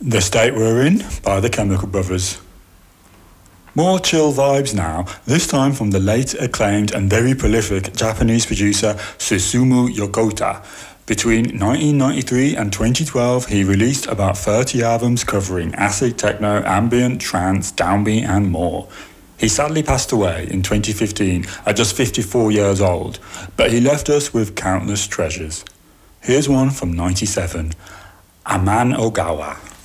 The State We're In by the Chemical Brothers. More chill vibes now, this time from the late acclaimed and very prolific Japanese producer Susumu Yokota. Between 1993 and 2012, he released about 30 albums covering acid techno, ambient, trance, downbeat and more. He sadly passed away in 2015 at just 54 years old, but he left us with countless treasures. Here's one from 97, Aman Ogawa.